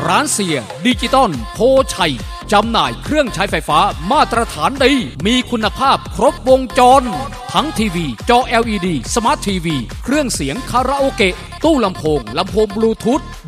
ร้านเสียดิจิตอลโพชัยจำหน่ายเครื่องใช้ไฟฟ้ามาตรฐานดีมีคุณภาพครบวงจรทั้งทีวีจอ LED สมาร์ททีวีเครื่องเสียงคาราโอเกะตู้ลำโพงบลูทูธ